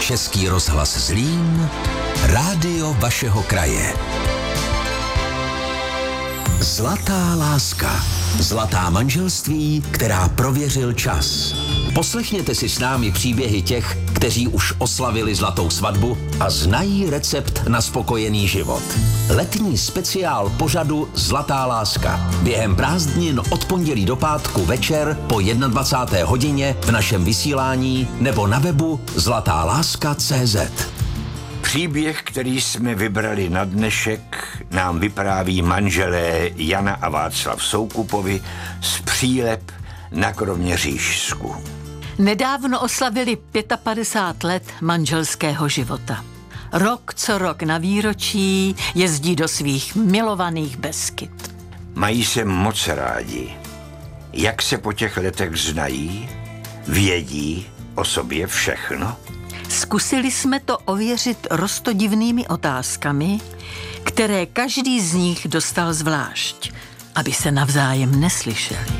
Český rozhlas Zlín, rádio vašeho kraje. Zlatá láska. Zlatá manželství, která prověřil čas. Poslechněte si s námi příběhy těch, kteří už oslavili zlatou svatbu a znají recept na spokojený život. Letní speciál pořadu Zlatá láska. Během prázdnin od pondělí do pátku večer po 21. hodině v našem vysílání nebo na webu zlatáláska.cz. Příběh, který jsme vybrali na dnešek, nám vypráví manželé Jana a Václav Soukupovi z Příleb na Kroměřížsku. Nedávno oslavili 55 let manželského života. Rok co rok na výročí jezdí do svých milovaných Beskyd. Mají se moc rádi. Jak se po těch letech znají? Vědí o sobě všechno? Zkusili jsme to ověřit roztodivnými otázkami, které každý z nich dostal zvlášť, aby se navzájem neslyšeli.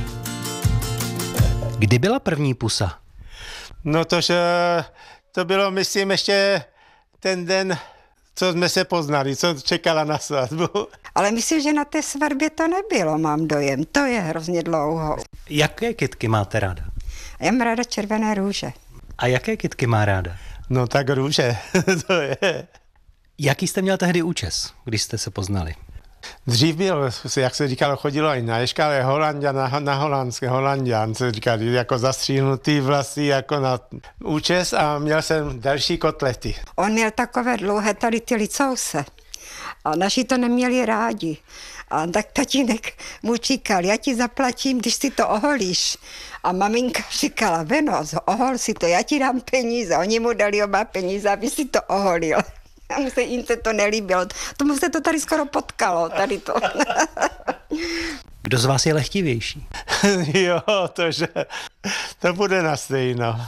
Kdy byla první pusa? No to bylo, myslím, ještě ten den, co jsme se poznali, co čekala na svatbu. Ale myslím, že na té svatbě to nebylo, mám dojem. To je hrozně dlouho. Jaké kytky máte ráda? Já mám ráda červené růže. A jaké kytky má ráda? No tak růže, to je. Jaký jste měl tehdy účes, když jste se poznali? Dřív byl, jak se říkalo, chodilo i na Ježka, ale Holanďan na holandské, Holanďan, se říkali, jako zastříhnutý vlasy, jako na účes a měl jsem další kotlety. On měl takové dlouhé tady ty licouse a naši to neměli rádi. A tak tatínek mu říkal, já ti zaplatím, když si to oholíš. A maminka říkala, Veno, ohol si to, já ti dám peníze. Oni mu dali oba peníze, aby si to oholil. A jim se to nelíbilo. Tomu se to tady skoro potkalo, tady to. Kdo z vás je lehtivější? Jo, to bude na stejno.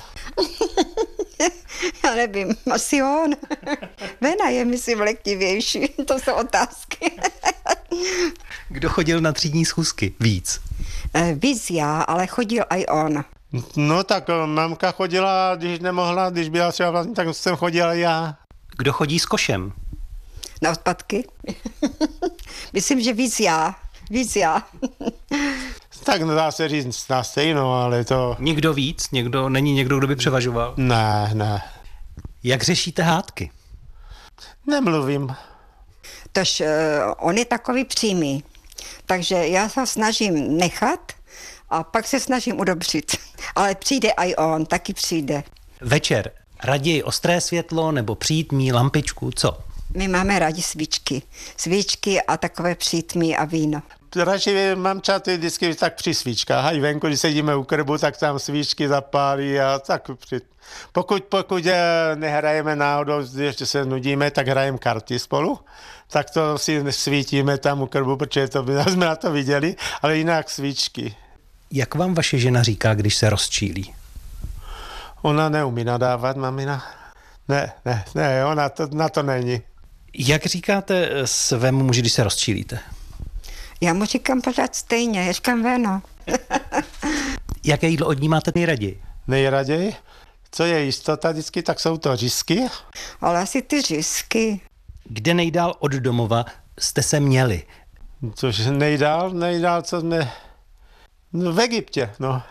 Já nevím, asi on. Vena je, myslím, lehtivější. To jsou otázky. Kdo chodil na třídní schůzky víc? Víc já, ale chodil i on. No tak mamka chodila, když nemohla, když byla třeba vlastně, tak jsem chodila já. Kdo chodí s košem? Na odpadky? Myslím, že víc já. Tak dá se říct na stejno, ale to... Nikdo víc? Není někdo, kdo by převažoval? Ne. Jak řešíte hádky? Nemluvím. Tož on je takový přímý, takže já se snažím nechat a pak se snažím udobřit. Ale přijde i on, taky přijde. Večer raději ostré světlo nebo přítmí, lampičku, co? My máme rádi svíčky a takové přítmí a víno. Radši mám čaty vždycky tak při svíčkách. A i venku, když sedíme u krbu, tak tam svíčky zapálí a tak pokud nehrajeme náhodou, ještě se nudíme, tak hrajeme karty spolu, tak to si svítíme tam u krbu, protože jsme na to viděli, ale jinak svíčky. Jak vám vaše žena říká, když se rozčílí? Ona neumí nadávat, mamina. Ne, ona na to není. Jak říkáte svému muži, když se rozčílíte? Já mu říkám pořád stejně, já říkám Veno. Jaké jídlo od ní máte nejraději? Nejraději? Co je jistota vždycky, tak jsou to řízky. Ale asi ty řízky. Kde nejdál od domova jste se měli? Což nejdál, co jsme... No, v Egyptě, no.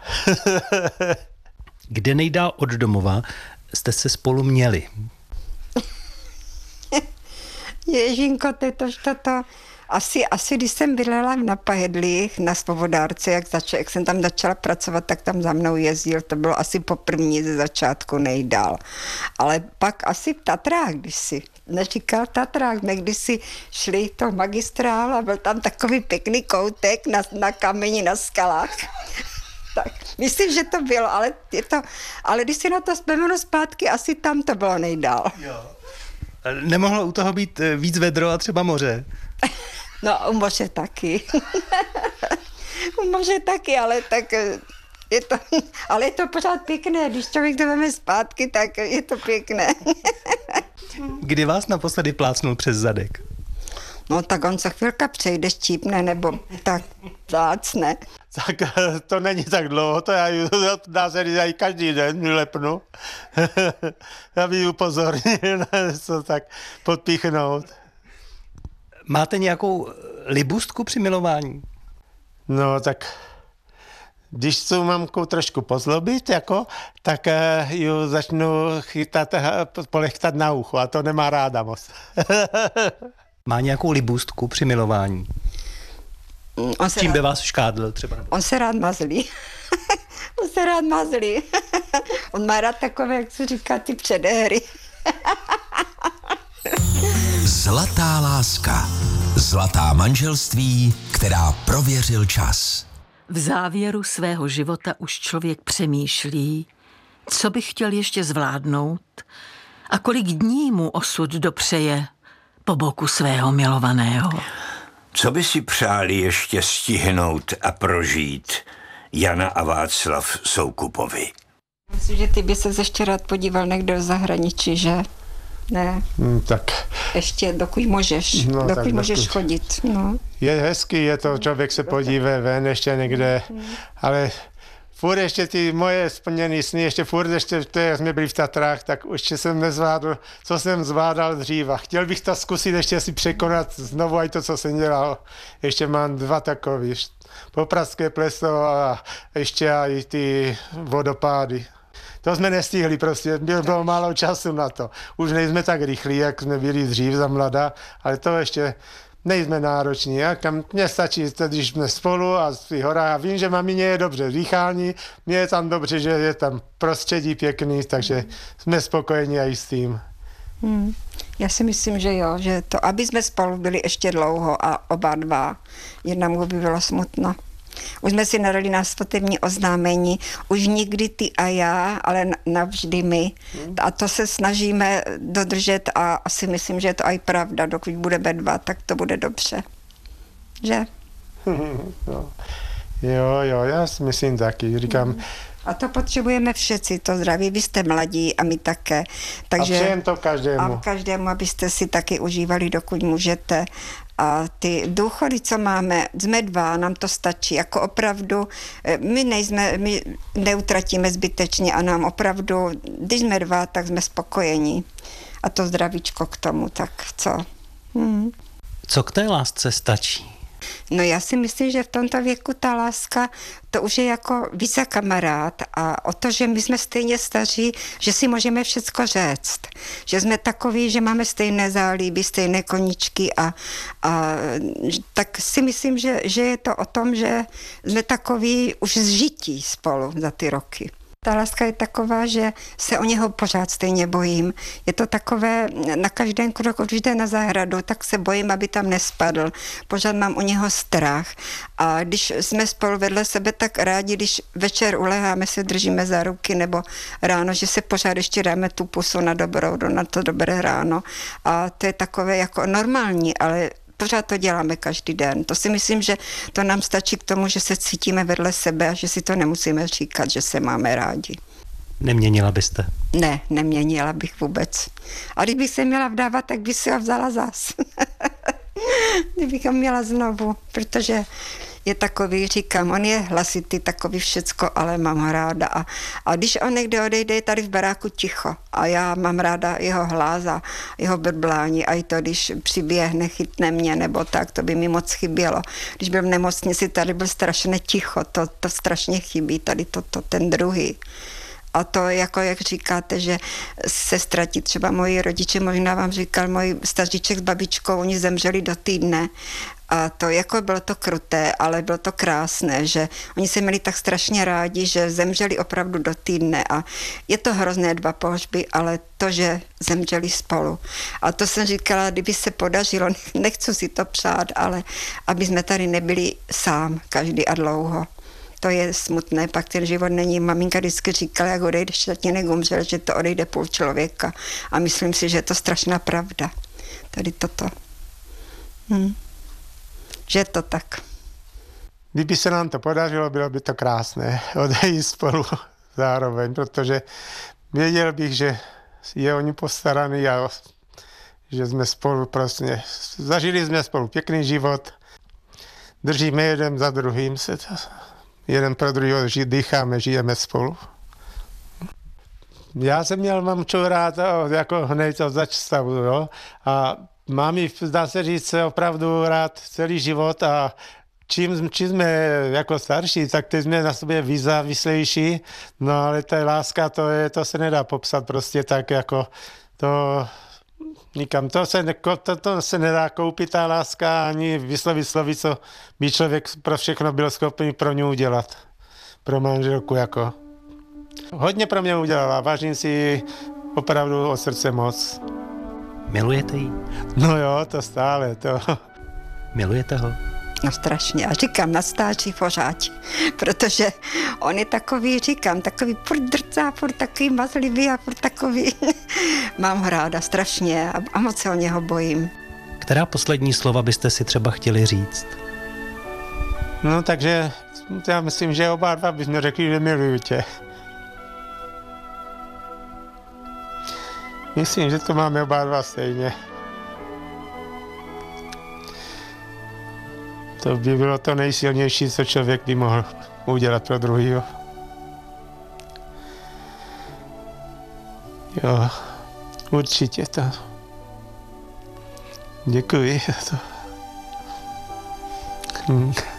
Kde nejdál od domova jste se spolu měli? Ježinko, toto. Asi když jsem bydlela na Pahedlích, na Svovodárce, jak jsem tam začala pracovat, tak tam za mnou jezdil, to bylo asi poprvé ze začátku nejdál. Ale pak asi v Tatrách, když si neříkal Tatrách, jsme kdysi šli to magistrál a byl tam takový pěkný koutek na kameni, na skalách. Tak, myslím, že to bylo, ale když si na to vzpomenu zpátky, asi tam to bylo nejdál. Jo. Nemohlo u toho být víc vedro a třeba moře? No, u moře taky. U moře taky, ale tak je to pořád pěkné. Když člověk to veme zpátky, tak je to pěkné. Kdy vás naposledy plácnul přes zadek? No tak on se chvilka přejde, štípne, nebo tak plácne. tak to není tak dlouho, to já dá se říct i každý den lepnu, aby ji upozornil na něco tak podpíchnout. Máte nějakou libůstku při milování? No tak, když tu mamku trošku pozlobit, tak ji začnu chytat, polechtat na ucho a to nemá ráda moc. Má nějakou libůstku při milování? Čím by vás škádl třeba? On se rád mazlí. On se rád mazlí. On má rád takové, jak se říká, ty předehry. Zlatá láska. Zlatá manželství, která prověřil čas. V závěru svého života už člověk přemýšlí, co by chtěl ještě zvládnout a kolik dní mu osud dopřeje po boku svého milovaného. Co by si přáli ještě stihnout a prožít Jana a Václav Soukupovi? Myslím, že ty by se ještě rád podíval někde do zahraničí, že? Ne. Tak. Ještě dokud můžeš, dokud můžeš chodit. No. Je hezký, je to, člověk se podívá ven ještě někde, ale furt ještě ty moje splněné sny, ještě jak jsme byli v Tatrách, tak ještě jsem nezvládl, co jsem zvládal dřív. A chtěl bych to zkusit ještě si překonat znovu i to, co jsem dělal. Ještě mám 2 takový, Popradské pleso a ještě i ty vodopády. To jsme nestihli prostě, bylo málo času na to. Už nejsme tak rychlí, jak jsme byli dřív za mladá, ale to ještě nejsme nároční. Mně stačí, když jsme spolu a v těch horách. Já vím, že mamině je dobře dýchání, mně je tam dobře, že je tam prostředí pěkný, takže jsme spokojeni i s tím. Já si myslím, že jo, že to, aby jsme spolu byli ještě dlouho a oba dva, jednam by bylo smutno. Už jsme si nadali na svatební oznámení, už nikdy ty a já, ale navždy my. A to se snažíme dodržet a asi myslím, že je to i pravda. Dokud budeme 2, tak to bude dobře. Že? Jo, já si myslím taky. Říkám, a to potřebujeme všetci, to zdraví. Vy jste mladí a my také. Takže, a přejem to každému. A každému, abyste si taky užívali, dokud můžete. A ty důchody, co máme, jsme 2, nám to stačí. Jako opravdu, my neutratíme zbytečně a nám opravdu, když jsme 2, tak jsme spokojení. A to zdravíčko k tomu, tak co? Co k té lásce stačí? No já si myslím, že v tomto věku ta láska, to už je jako více kamarád a o to, že my jsme stejně staří, že si můžeme všecko říct. Že jsme takoví, že máme stejné zálíby, stejné koníčky a tak si myslím, že je to o tom, že jsme takoví už zžití spolu za ty roky. Ta láska je taková, že se o něho pořád stejně bojím. Je to takové, na každém kroku, když jde na zahradu, tak se bojím, aby tam nespadl. Pořád mám o něho strach. A když jsme spolu vedle sebe, tak rádi, když večer uleháme, se držíme za ruky, nebo ráno, že se pořád ještě dáme tu pusu na dobrou, na to dobré ráno. A to je takové jako normální, ale pořád to děláme každý den. To si myslím, že to nám stačí k tomu, že se cítíme vedle sebe a že si to nemusíme říkat, že se máme rádi. Neměnila byste? Ne, neměnila bych vůbec. A kdybych se měla vdávat, tak bych si ho vzala zas. Kdybych ho měla znovu, protože je takový, říkám, on je hlasitý, takový všecko, ale mám ho ráda. A když on někde odejde, je tady v baráku ticho. A já mám ráda jeho hlas a jeho brblání. A i to, když přiběhne, chytne mě, nebo tak, to by mi moc chybělo. Když byl v nemocnici, tady byl strašně ticho, to strašně chybí, tady ten druhý. A to, jako jak říkáte, že se ztratí třeba moji rodiče, možná vám říkal můj staříček s babičkou, oni zemřeli do týdne. A to jako bylo to kruté, ale bylo to krásné, že oni se měli tak strašně rádi, že zemřeli opravdu do týdne a je to hrozné 2 pohřby, ale to, že zemřeli spolu. A to jsem říkala, kdyby se podařilo, nechci si to přát, ale aby jsme tady nebyli sám, každý a dlouho. To je smutné, pak ten život není. Maminka vždycky říkala, jak odejdeš, tatínek umřel, že to odejde půl člověka. A myslím si, že je to strašná pravda. Tady toto. Že je to tak. Kdyby se nám to podařilo, bylo by to krásné odejít spolu zároveň, protože věděl bych, že je o ní postaraný a že jsme spolu prostě, zažili jsme spolu pěkný život, držíme jeden za druhým, se to jeden pro druhého dýcháme, žijeme spolu. Já jsem měl mamču rád jako hned od začstavu, jo? A mám ji, dá se říct, opravdu rád celý život a čím jsme jako starší, tak teď jsme na sobě víc závislejší, no ale ta láska, to se nedá popsat prostě tak jako to nikam. To se nedá koupit, ta láska, ani vyslovit slovy, co by člověk pro všechno byl schopný pro ní udělat. Pro manželku jako. Hodně pro mě udělala, vážím si opravdu od srdce moc. Milujete ji? No jo, to stále, to. Milujete ho? No strašně. A říkám, na stáří pořád, protože on je takový, říkám, takový furt drcá, furt takový mazlivý a furt takový. Mám ho ráda strašně a moc se o něho bojím. Která poslední slova byste si třeba chtěli říct? No takže já myslím, že oba dva bychom řekli, že miluju tě. Myslím, že to máme oba dva stejně. To by bylo to nejsilnější, co člověk by mohl udělat pro druhýho. Jo, určitě to. Děkuji za to.